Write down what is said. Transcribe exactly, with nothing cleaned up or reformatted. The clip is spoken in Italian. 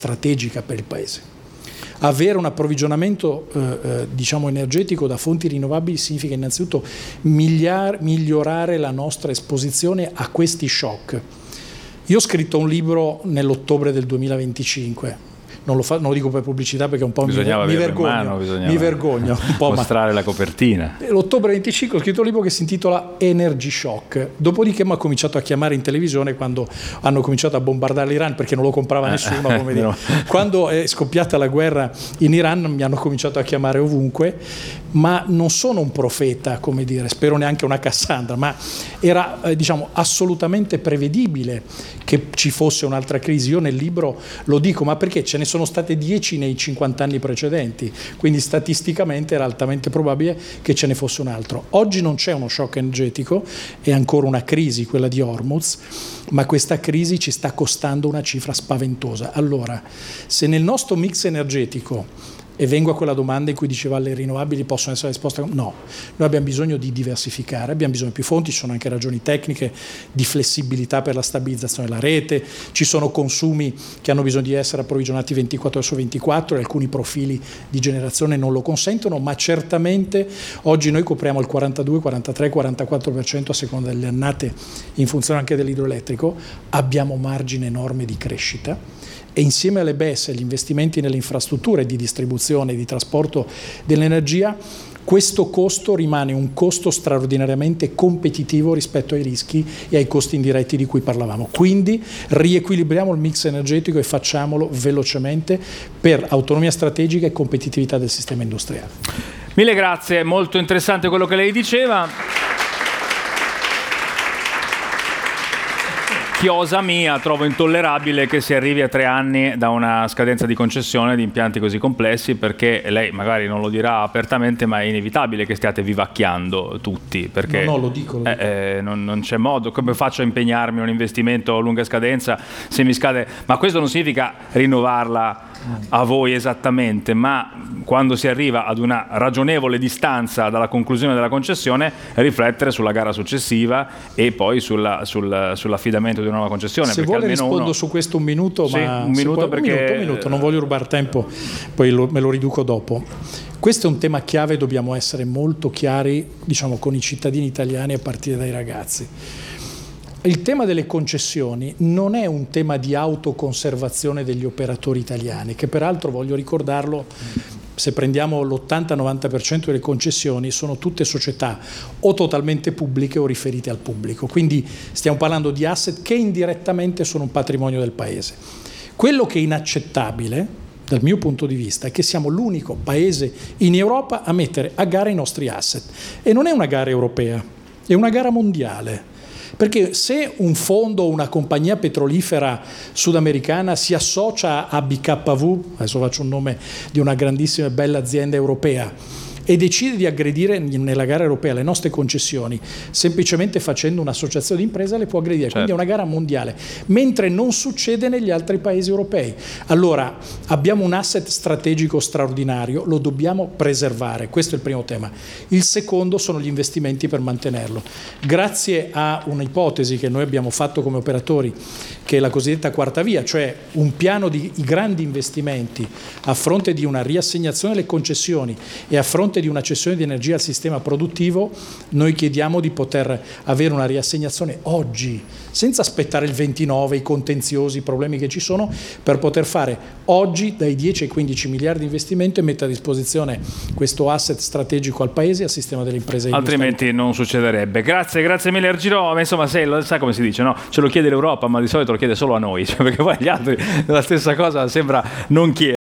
strategica per il Paese. Avere un approvvigionamento eh, eh, diciamo energetico da fonti rinnovabili significa innanzitutto migliar, migliorare la nostra esposizione a questi shock. Io ho scritto un libro nell'ottobre del duemilaventicinque. Non lo, fa, non lo dico per pubblicità perché un po' mi, mi vergogno, mano, mi vergogno un po', mostrare ma la copertina. L'ottobre venticinque ho scritto un libro che si intitola Energy Shock, dopodiché mi ha cominciato a chiamare in televisione quando hanno cominciato a bombardare l'Iran, perché non lo comprava nessuno, come dire. Quando è scoppiata la guerra in Iran mi hanno cominciato a chiamare ovunque, ma non sono un profeta, come dire, spero neanche una Cassandra, ma era eh, diciamo assolutamente prevedibile che ci fosse un'altra crisi. Io nel libro lo dico, ma perché ce ne sono state dieci nei cinquanta anni precedenti, quindi statisticamente era altamente probabile che ce ne fosse un altro. Oggi non c'è uno shock energetico, è ancora una crisi, quella di Hormuz, ma questa crisi ci sta costando una cifra spaventosa. Allora, se nel nostro mix energetico, e vengo a quella domanda in cui diceva le rinnovabili possono essere risposte, no, noi abbiamo bisogno di diversificare, abbiamo bisogno di più fonti, ci sono anche ragioni tecniche di flessibilità per la stabilizzazione della rete, ci sono consumi che hanno bisogno di essere approvvigionati ventiquattro ore su ventiquattro e alcuni profili di generazione non lo consentono, ma certamente oggi noi copriamo il quarantadue, quarantatré, quarantaquattro per cento a seconda delle annate in funzione anche dell'idroelettrico, abbiamo margine enorme di crescita. E insieme alle B E S e agli investimenti nelle infrastrutture di distribuzione e di trasporto dell'energia, questo costo rimane un costo straordinariamente competitivo rispetto ai rischi e ai costi indiretti di cui parlavamo. Quindi riequilibriamo il mix energetico e facciamolo velocemente per autonomia strategica e competitività del sistema industriale. Mille grazie, molto interessante quello che lei diceva. Chiosa mia, trovo intollerabile che si arrivi a tre anni da una scadenza di concessione di impianti così complessi, perché lei magari non lo dirà apertamente, ma è inevitabile che stiate vivacchiando tutti, perché no, no, lo dico, lo dico. Eh, eh, non, non c'è modo. Come faccio a impegnarmi in un investimento a lunga scadenza se mi scade? Ma questo non significa rinnovarla a voi esattamente, ma quando si arriva ad una ragionevole distanza dalla conclusione della concessione, riflettere sulla gara successiva e poi sulla, sul, sull'affidamento di una nuova concessione. Se vuole rispondo uno... su questo un minuto, sì, ma un minuto, può... perché... un minuto, un minuto, non voglio rubare tempo, poi lo, me lo riduco dopo. Questo è un tema chiave, dobbiamo essere molto chiari, diciamo, con i cittadini italiani a partire dai ragazzi. Il tema delle concessioni non è un tema di autoconservazione degli operatori italiani, che peraltro, voglio ricordarlo, se prendiamo l'ottanta novanta per cento delle concessioni sono tutte società o totalmente pubbliche o riferite al pubblico, quindi stiamo parlando di asset che indirettamente sono un patrimonio del Paese. Quello che è inaccettabile dal mio punto di vista è che siamo l'unico paese in Europa a mettere a gara i nostri asset, e non è una gara europea, è una gara mondiale. Perché se un fondo o una compagnia petrolifera sudamericana si associa a B K V, adesso faccio un nome di una grandissima e bella azienda europea, e decide di aggredire nella gara europea le nostre concessioni, semplicemente facendo un'associazione di impresa le può aggredire, certo. Quindi è una gara mondiale, mentre non succede negli altri paesi europei. Allora abbiamo un asset strategico straordinario, lo dobbiamo preservare, questo è il primo tema. Il secondo sono gli investimenti per mantenerlo. Grazie a un'ipotesi che noi abbiamo fatto come operatori, che è la cosiddetta quarta via, cioè un piano di grandi investimenti a fronte di una riassegnazione delle concessioni e a fronte di una cessione di energia al sistema produttivo, noi chiediamo di poter avere una riassegnazione oggi, senza aspettare il ventinove, i contenziosi, i problemi che ci sono, per poter fare oggi dai dieci ai quindici miliardi di investimento e mettere a disposizione questo asset strategico al Paese e al sistema delle imprese. Altrimenti non succederebbe. Grazie, grazie mille Argiro. Insomma, se lo sa come si dice, no? Ce lo chiede l'Europa, ma di solito lo chiede solo a noi, cioè, perché poi agli altri la stessa cosa sembra non chiedere.